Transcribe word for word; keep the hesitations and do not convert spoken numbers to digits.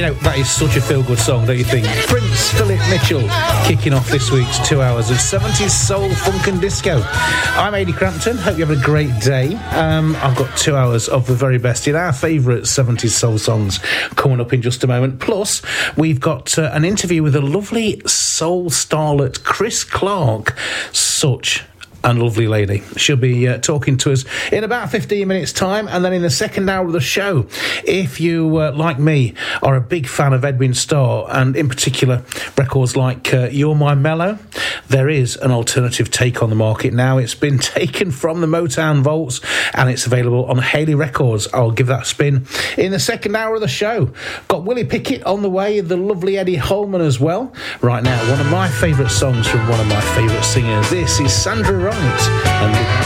You know, that is such a feel-good song, don't you think? Prince Philip Mitchell kicking off this week's two hours of seventies soul, funk and disco. I'm Ady Crampton. Hope you have a great day. Um, I've got two hours of the very best in our favourite seventies soul songs coming up in just a moment. Plus, we've got uh, an interview with a lovely soul starlet, Chris Clark. Such and lovely lady. She'll be uh, talking to us in about fifteen minutes time, and then in the second hour of the show, if you uh, like me are a big fan of Edwin Starr, and in particular records like uh, You're My Mellow, there is an alternative take on the market now. It's been taken from the Motown vaults and it's available on Haley Records. I'll give that a spin in the second hour of the show. Got Willie Pickett on the way, the lovely Eddie Holman as well. Right now, one of my favourite songs from one of my favourite singers. This is Sandra Wright and